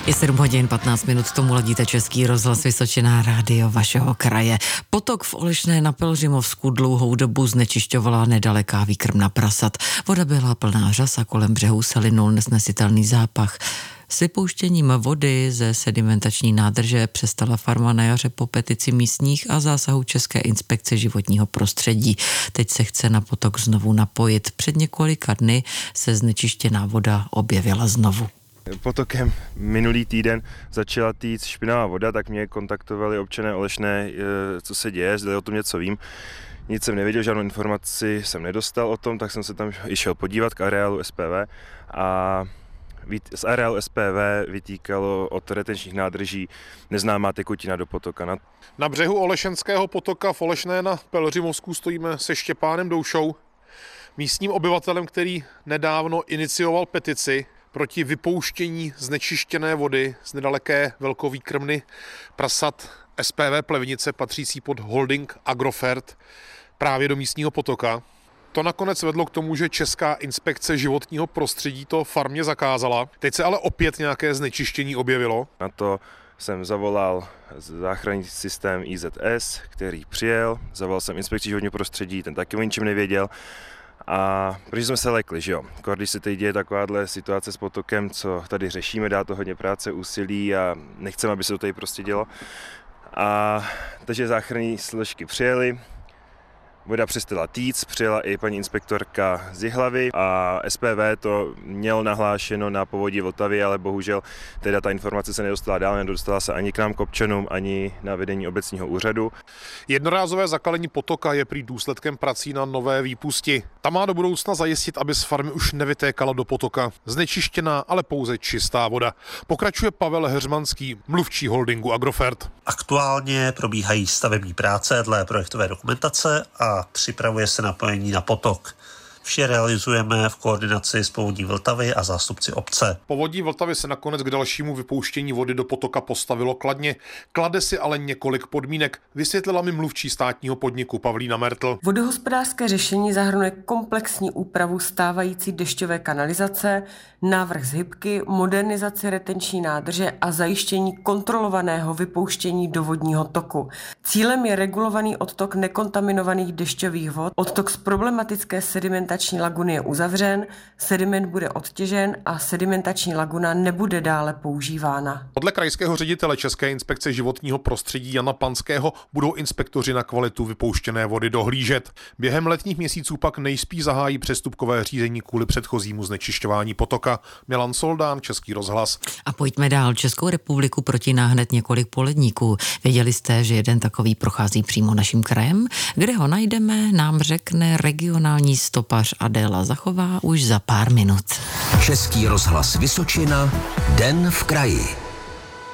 Je 7 hodin 15 minut, tomu ladíte Český rozhlas Vysočina, rádio vašeho kraje. Potok v Olešné na Pelhřimovsku dlouhou dobu znečišťovala nedaleká výkrmna prasat. Voda byla plná řas a kolem břehů se linul nesnesitelný zápach. S vypouštěním vody ze sedimentační nádrže přestala farma na jaře po petici místních a zásahu České inspekce životního prostředí. Teď se chce na potok znovu napojit. Před několika dny se znečištěná voda objevila znovu. Potokem minulý týden začala týct špinavá voda, tak mě kontaktovali občané Olešné, co se děje, zda o tom něco vím. Nic jsem nevěděl, žádnou informaci jsem nedostal o tom, tak jsem se tam i šel podívat k areálu SPV a z areálu SPV vytýkalo od retenčních nádrží neznámá tekutina do potoka. Na břehu Olešenského potoka v Olešné na Pelhřimovsku stojíme se Štěpánem Doušou, místním obyvatelem, který nedávno inicioval petici proti vypouštění znečištěné vody z nedaleké velkovýkrmny prasat SPV Plevnice patřící pod holding Agrofert právě do místního potoka. To nakonec vedlo k tomu, že Česká inspekce životního prostředí to farmě zakázala. Teď se ale opět nějaké znečištění objevilo. Na to jsem zavolal záchranný systém IZS, který přijel. Zavolal jsem inspekci životního prostředí, ten taky o ničem nevěděl. A protože jsme se lekli, že jo. Když se teď děje takováhle situace s potokem, co tady řešíme, dá to hodně práce, úsilí a nechceme, aby se to tady prostě dělo. Takže záchranní složky přijeli. Voda přestala týct, přijela i paní inspektorka z Jihlavy a SPV to mělo nahlášeno na povodí Vltavy, ale bohužel teda ta informace se nedostala dál, nedostala se ani k nám, k občanům, ani na vedení obecního úřadu. Jednorázové zakalení potoka je prý důsledkem prací na nové výpusti. Ta má do budoucna zajistit, aby z farmy už nevytékala do potoka znečištěná, ale pouze čistá voda. Pokračuje Pavel Heřmanský, mluvčí holdingu Agrofert. Aktuálně probíhají stavební práce dle projektové dokumentace a připravuje se napojení na potok. Vše realizujeme v koordinaci s Povodí Vltavy a zástupci obce. Povodí Vltavy se nakonec k dalšímu vypouštění vody do potoka postavilo kladně. Klade si ale několik podmínek, vysvětlila mi mluvčí státního podniku Pavlína Mertl. Vodohospodářské řešení zahrnuje komplexní úpravu stávající dešťové kanalizace, návrh zhybky, modernizaci retenční nádrže a zajištění kontrolovaného vypouštění do vodního toku. Cílem je regulovaný odtok nekontaminovaných dešťových vod, odtok z problematické sedimentační laguny je uzavřen, sediment bude odtěžen a sedimentační laguna nebude dále používána. Podle krajského ředitele České inspekce životního prostředí Jana Panského budou inspektoři na kvalitu vypouštěné vody dohlížet. Během letních měsíců pak nejspíš zahájí přestupkové řízení kvůli předchozímu znečišťování potoka. Milan Soldán, Český rozhlas. A pojďme dál. Českou republiku protíná hned několik poledníků. Věděli jste, že jeden takový prochází přímo naším krajem? Kde ho najdeme, nám řekne regionální stopař Adéla Zachová už za pár minut. Český rozhlas Vysočina, Den v kraji.